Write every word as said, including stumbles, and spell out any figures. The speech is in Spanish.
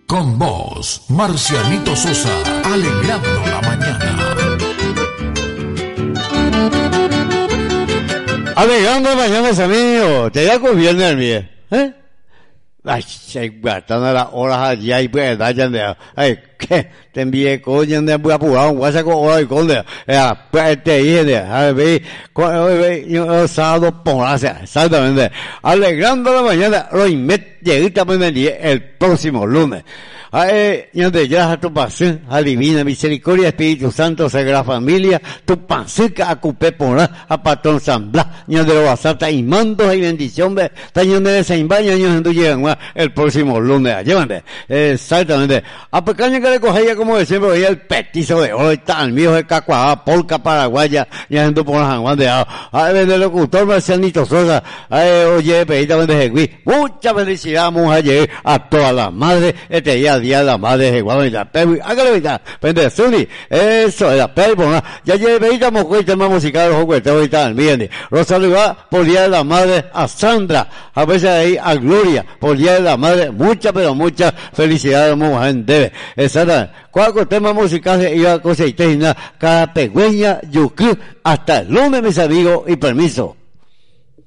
Con vos, Marcianito Sosa, alegrando la mañana. Alegrando la mañana, amigos. Te da con viernes el mío, ¿eh? Ay, se gastando las horas allá y pues, vayan de, ay, ¿qué? Te envié coño, de muy apurado, voy a sacar horas y con de, eh, pues, te dije, de, a ver, yo, sábado, por exactamente. Alegrando la mañana, lo inmet, llegué también el próximo lunes. Ay, yo te ya tu pasión, a divina misericordia, Espíritu Santo, Sagrada Familia, tu pasión que acupé por a patrón San Blas, yo de lo basata y mandos y bendición, ve, tañón de esa imbaña, yo en tu llegan el próximo lunes, llévate, exactamente. A pequeña que le cogía como de siempre, veía el petizo de oro, y tal, mío de cacuá, polca paraguaya, ya en tu por San Juan de Ao, ay, vende locutor, Marcianito Sosa, ay, oye, pedita vende Jeguí, mucha felicidad, mujer, a todas las madres, este día, día de la madre de Guadalajara, pero hágale vida, pende Zuni, eso era pero ya lleveita moco tema musical los juguetes ahorita, miren, Rosario va por día de la madre a Sandra, a veces ahí a Gloria, por día de la madre, mucha pero mucha felicidad mujer debe, exactamente. Cuatro temas musicales iba a cosechar cada pequeña yucu hasta el lunes mis amigos y permiso.